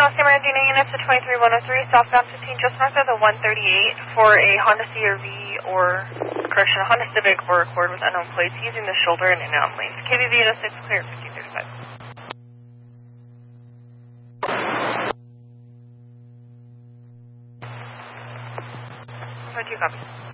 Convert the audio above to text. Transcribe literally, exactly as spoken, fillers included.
San Bernardino units to twenty-three one oh three, southbound fifteen, just north of the one thirty-eight for a Honda C R V or, correction, a Honda Civic or Accord with unknown plates using the shoulder and in-out lanes. K B V eight oh six, clear at fifteen thirty-five. Two copies.